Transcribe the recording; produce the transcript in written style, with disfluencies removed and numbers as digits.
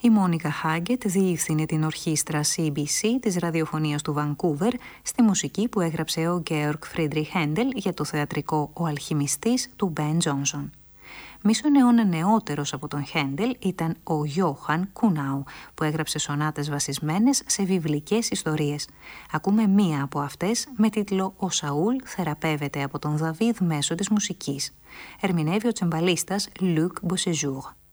Η Μόνικα Χάγκετ διεύθυνε την ορχήστρα CBC της ραδιοφωνίας του Βανκούβερ στη μουσική που έγραψε ο Γκέοργκ Φρίντριχ Χέντελ για το θεατρικό «Ο Αλχημιστής» του Μπεν Τζόνσον. Μίσον αιώνα νεότερος από τον Χέντελ ήταν ο Γιόχαν Κουνάου, που έγραψε σονάτες βασισμένες σε βιβλικές ιστορίες. Ακούμε μία από αυτές με τίτλο «Ο Σαούλ θεραπεύεται από τον Δαβίδ μέσω της μουσικής». Ερμηνεύει ο τσεμπαλίστας Λουκ Μποσεζούρ.